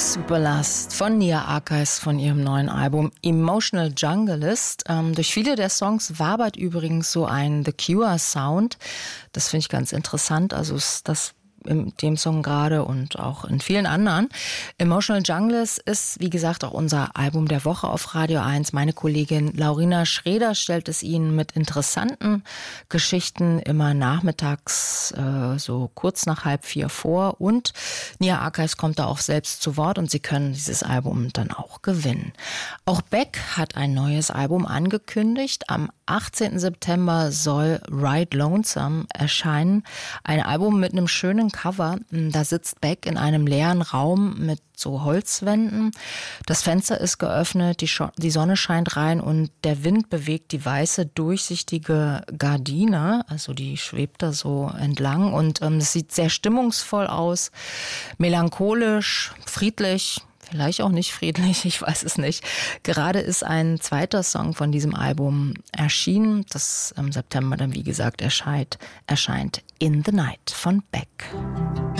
Superlust von Nia Archives von ihrem neuen Album Emotional Junglist. Durch viele der Songs wabert übrigens so ein The Cure Sound. Das finde ich ganz interessant. Also ist das in dem Song gerade und auch in vielen anderen. Emotional Junglist ist, wie gesagt, auch unser Album der Woche auf Radio 1. Meine Kollegin Laurina Schreder stellt es Ihnen mit interessanten Geschichten immer nachmittags so kurz nach 3:30 vor. Und Nia Archives kommt da auch selbst zu Wort und Sie können dieses Album dann auch gewinnen. Auch Beck hat ein neues Album angekündigt. Am 18. September soll Ride Lonesome erscheinen. Ein Album mit einem schönen Cover. Da sitzt Beck in einem leeren Raum mit so Holzwänden. Das Fenster ist geöffnet, die Sonne scheint rein und der Wind bewegt die weiße, durchsichtige Gardine. Also die schwebt da so entlang und es sieht sehr stimmungsvoll aus, melancholisch, friedlich. Vielleicht auch nicht friedlich, ich weiß es nicht. Gerade ist ein zweiter Song von diesem Album erschienen, das im September dann wie gesagt erscheint In the Night von Beck.